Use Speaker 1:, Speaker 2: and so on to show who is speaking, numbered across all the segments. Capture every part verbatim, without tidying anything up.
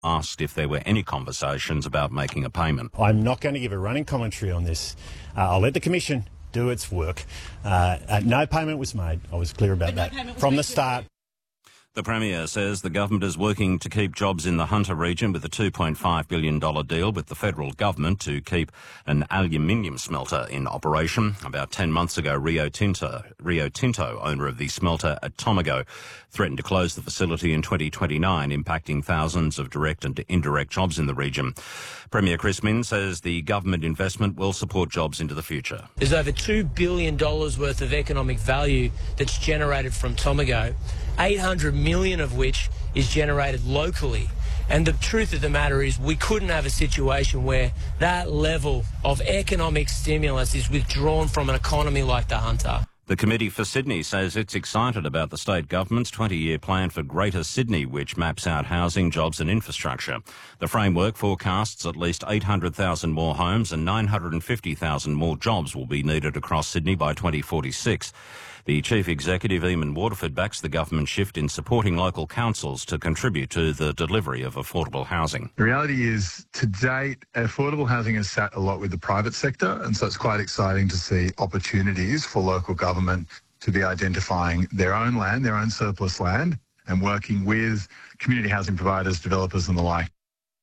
Speaker 1: asked if there were any conversations about making a payment.
Speaker 2: I'm not going to give a running commentary on this. Uh, I'll let the Commission do its work. Uh, uh, no payment was made. I was clear about that no from the start.
Speaker 1: The Premier says the government is working to keep jobs in the Hunter region with a two point five billion dollars deal with the federal government to keep an aluminium smelter in operation. About ten months ago, Rio Tinto, Rio Tinto, owner of the smelter at Tomago, threatened to close the facility in twenty twenty-nine, impacting thousands of direct and indirect jobs in the region. Premier Chris Minns says the government investment will support jobs into the future.
Speaker 3: There's over two billion dollars worth of economic value that's generated from Tomago, eight hundred million of which is generated locally. And the truth of the matter is we couldn't have a situation where that level of economic stimulus is withdrawn from an economy like the Hunter.
Speaker 1: The Committee for Sydney says it's excited about the state government's twenty-year plan for Greater Sydney, which maps out housing, jobs and infrastructure. The framework forecasts at least eight hundred thousand more homes and nine hundred fifty thousand more jobs will be needed across Sydney by twenty forty-six. The Chief Executive, Eamon Waterford, backs the government's shift in supporting local councils to contribute to the delivery of affordable housing.
Speaker 4: The reality is, to date, affordable housing has sat a lot with the private sector, and so it's quite exciting to see opportunities for local government to be identifying their own land, their own surplus land, and working with community housing providers, developers and the like.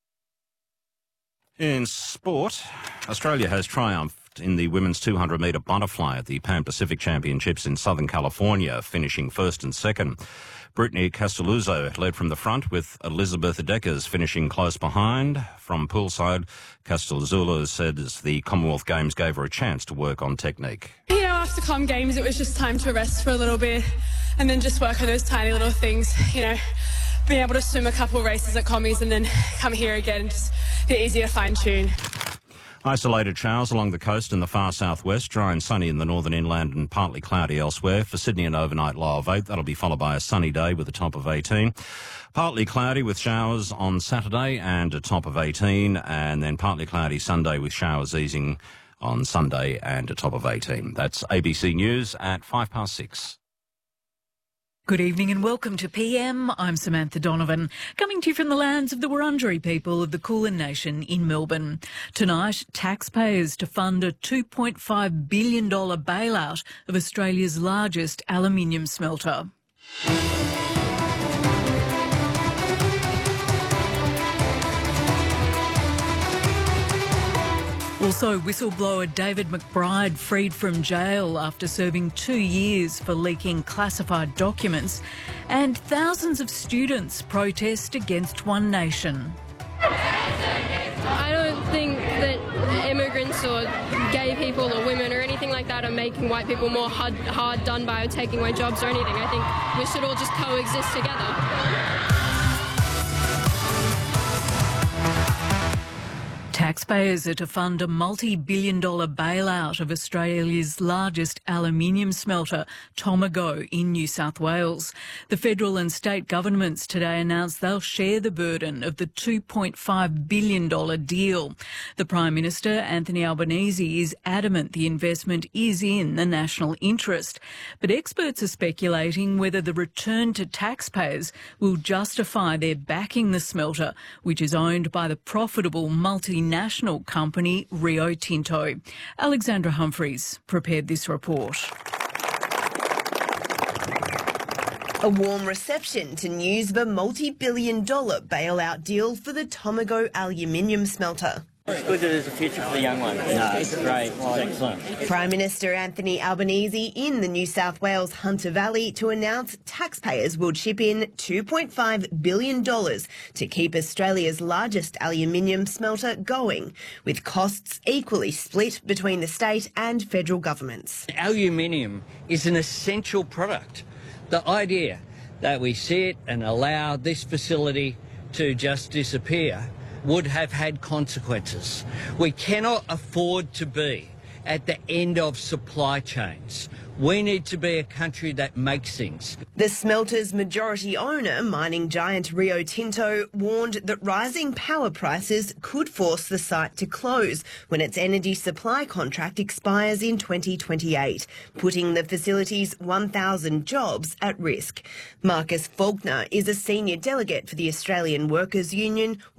Speaker 1: In sport, Australia has triumphed in the women's two hundred metre butterfly at the Pan Pacific Championships in Southern California, finishing first and second. Brittany Castelluzzo led from the front, with Elizabeth Deckers finishing close behind. From poolside, Castelluzzo says the Commonwealth Games gave her a chance to work on technique.
Speaker 5: You know, after Com Games, it was just time to rest for a little bit and then just work on those tiny little things, you know, being able to swim a couple races at Commies and then come here again and just be easy to fine-tune.
Speaker 1: Isolated showers along the coast and the far southwest, dry and sunny in the northern inland and partly cloudy elsewhere. For Sydney, an overnight low of eight. That'll be followed by a sunny day with a top of eighteen. Partly cloudy with showers on Saturday and a top of eighteen, and then partly cloudy Sunday with showers easing on Sunday and a top of eighteen. That's A B C News at five past six.
Speaker 6: Good evening and welcome to P M. I'm Samantha Donovan, coming to you from the lands of the Wurundjeri people of the Kulin Nation in Melbourne. Tonight, taxpayers to fund a two point five billion dollars bailout of Australia's largest aluminium smelter. Also, whistleblower David McBride freed from jail after serving two years for leaking classified documents, and thousands of students protest against One Nation.
Speaker 7: I don't think that immigrants or gay people or women or anything like that are making white people more hard, hard done by or taking away jobs or anything. I think we should all just coexist together.
Speaker 6: Taxpayers are to fund a multi-billion dollar bailout of Australia's largest aluminium smelter, Tomago, in New South Wales. The federal and state governments today announced they'll share the burden of the two point five billion dollars deal. The Prime Minister, Anthony Albanese, is adamant the investment is in the national interest. But experts are speculating whether the return to taxpayers will justify their backing the smelter, which is owned by the profitable multinational national company Rio Tinto. Alexandra Humphreys prepared this report.
Speaker 8: A warm reception to news of a multi-billion dollar bailout deal for the Tomago aluminium smelter.
Speaker 9: It's good that there's a future for the young ones. No, it's great. It's excellent.
Speaker 8: Prime Minister Anthony Albanese in the New South Wales Hunter Valley to announce taxpayers will chip in two point five billion dollars to keep Australia's largest aluminium smelter going, with costs equally split between the state and federal governments.
Speaker 9: Aluminium is an essential product. The idea that we sit and allow this facility to just disappear would have had consequences. We cannot afford to be at the end of supply chains. We need to be a country that makes things.
Speaker 8: The smelter's majority owner, mining giant Rio Tinto, warned that rising power prices could force the site to close when its energy supply contract expires in twenty twenty-eight, putting the facility's one thousand jobs at risk. Marcus Faulkner is a senior delegate for the Australian Workers' Union.